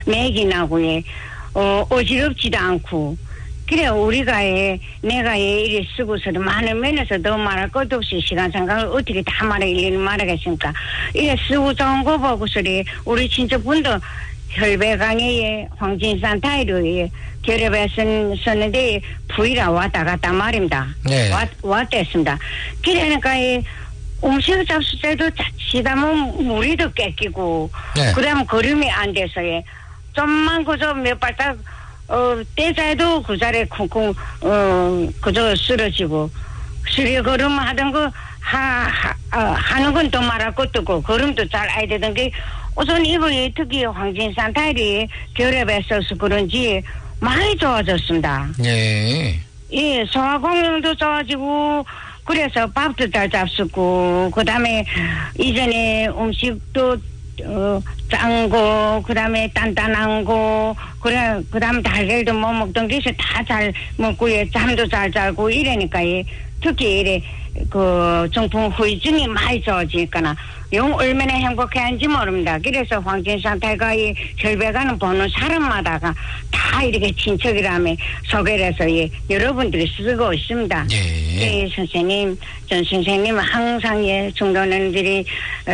맥이 나고 예. 어지럽지도 않고 그래 우리가 내가 이래 쓰고서도 많은 면에서 더 말할 것도 없이 시간 생각을 어떻게 다 말하겠습니까? 이래 쓰고 좋은 거 보고서리 우리 친척분도 혈배강에 황진산 타이르에 결협에 썼는데 부위라 왔다 갔다 말입니다. 네. 왔댔습니다. 그러니까 음식 잡수 때도 자칫하면 물이도 뺏기고 네. 그다음 걸음이 안 돼서 좀만 그저 몇 발짝 떼자도 그 자리에 쿵쿵 그저 쓰러지고 수리 걸음 하던 거 하는 건 또 말할 것도 없고 걸음도 잘 아야 되던 게 우선 이번에 특히 황진산 타일이 결합에 써서 그런지 많이 좋아졌습니다. 예. 예, 소화功能도 좋아지고 그래서 밥도 잘 잡수고 그다음에 이전에 음식도 짠 거, 그다음에 단단한 거, 그다음 달걀도 못 먹던 게 다 잘 먹고 잠도 잘 자고 이러니까 특히 이래 그 정품 후유증이 많이 좋아지니까 영 얼마나 행복해한지 모릅니다. 그래서 황진산 타이가 혈배가는 보는 사람마다가 다 이렇게 친척이라며 소개를 해서 여러분들이 쓰고 있습니다. 예. 선생님, 전 선생님은 항상 중老年들이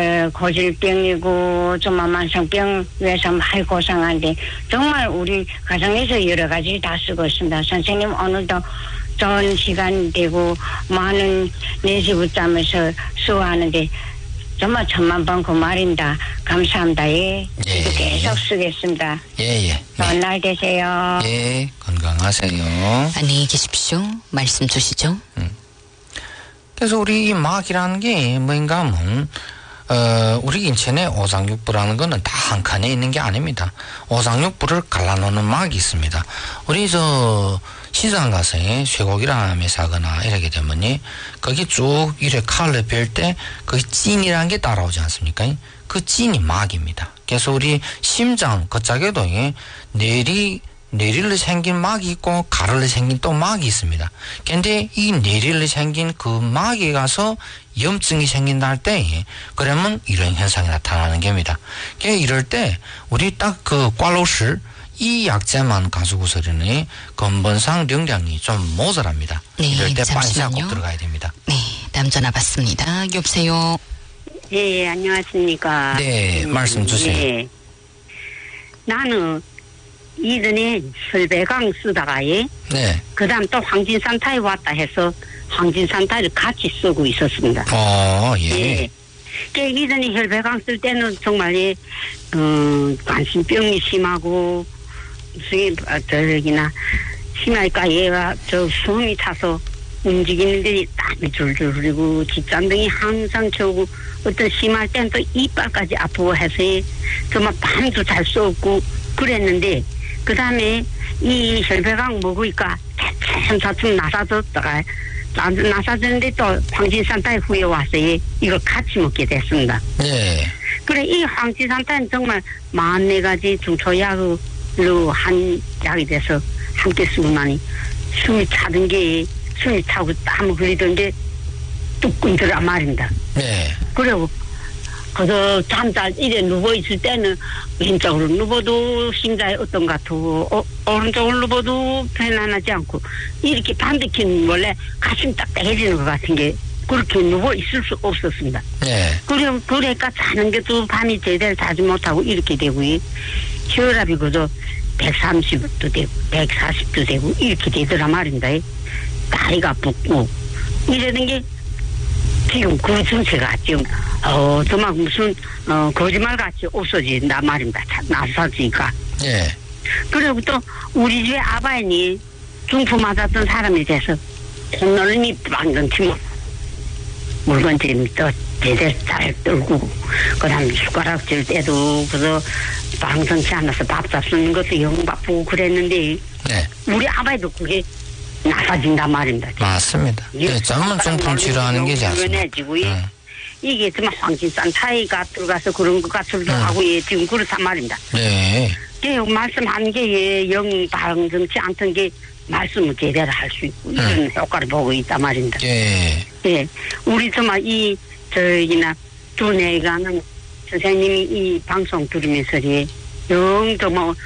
고질병이고 좀 만성병 위해서 많이 고생하는데 정말 우리 가정에서 여러 가지 다 쓰고 있습니다. 선생님 오늘도 좋은 시간 되고 많은 내시 붙잡면서 수고하는데 정말 천만 번 그 말입니다. 감사합니다. 예. 계속 쓰겠습니다. 예. 좋은 날 되세요. 예. 건강하세요. 안녕히 계십시오. 말씀 주시죠. 그래서 우리 이 막이라는 게 뭔가 하면 우리 인천에 오상육부라는 거는 다 한 칸에 있는 게 아닙니다. 오상육부를 갈라놓는 막이 있습니다. 우리 시장 가서 쇠고기라며 사거나 이렇게 되면이 거기 쭉 이렇게 칼을 뺄 때 거기 찐이라는 게 따라오지 않습니까? 그 찐이 막입니다. 그래서 우리 심장 그짝에도 내릴로 생긴 막이 있고 가를로 생긴 또 막이 있습니다. 근데 이 내릴로 생긴 그 막에 가서 염증이 생긴다 할 때 그러면 이런 현상이 나타나는 겁니다. 이럴 때 우리 딱 그 꽈로실 이 약재만 가지고서는 근본상 용량이 좀 모자랍니다. 네, 이럴 때 잠시만요. 반샷 꼭 들어가야 됩니다. 네, 다음 전화 받습니다. 여보세요. 예, 안녕하십니까. 네, 말씀 주세요. 예. 나는 이전에 설배강 쓰다가 네. 그다음 또 황진산 타이 왔다 해서 황진산 타이를 같이 쓰고 있었습니다. 예. 그 이전에 혈배강 쓸 때는 정말 관심병이 심하고 저기나 심하니까 얘가 숨이 차서 움직이는데 땀이 줄줄 흐르고 뒷잔등이 항상 저고 어떤 심할 땐 또 이빨까지 아프고 해서 정말 밤도 잘 수 없고 그랬는데 그 다음에 이 혈배강 먹으니까 차츰 나사졌다가 나사졌는데 또 황진산 타이 후에 와서 이걸 같이 먹게 됐습니다. 네. 그래 이 황진산 타이는 정말 44가지 중초약으로 한 약이 돼서 함께 쓰고 나니 숨이 차던 게 숨이 차고 땀을 흘리던 게 뚝 끊더라 말입니다. 네. 그리고 그저 잠잘 이래 누워있을 때는 왼쪽으로 누워도 심장이 어떤 것 같고 오른쪽으로 누워도 편안하지 않고 이렇게 반대키는 원래 가슴이 딱딱해지는 것 같은 게 그렇게 누워있을 수 없었습니다. 네. 그러니까 자는 게도 밤이 제대로 자지 못하고 이렇게 되고 혈압이 그저 130도 되고 140도 되고 이렇게 되더라 말입니다. 다리가 붓고 이러는 게 지금 그 증세가 지금 정말 무슨 거짓말같이 없어진단 말입니다. 나서지니까. 예. 그리고 또 우리 집에 아바이니 중풍 맞았던 사람이 돼서 손놀림이 방금 치면 물건들이 또 제대로 잘 떨고 그다음 숟가락 질 때도 그저 방송치 않아서 밥 잡수는 것도 영 바쁘고 그랬는데 네. 우리 아바이도 그게 나빠진단 말입니다. 맞습니다. 네, 전문 중풍 치료하는 게 좋습니다. 이게 정말 황진산 타이가 들어가서 그런 것 같기도 하고 지금 그렇단 말입니다. 네. 말씀하는 게 영 방정치 않던 게 말씀을 제대로 할 수 있고 이런 효과를 보고 있단 말입니다. 예. 예, 우리 정말 저기나 두뇌가는 선생님이 이 방송 들으면서 영 정말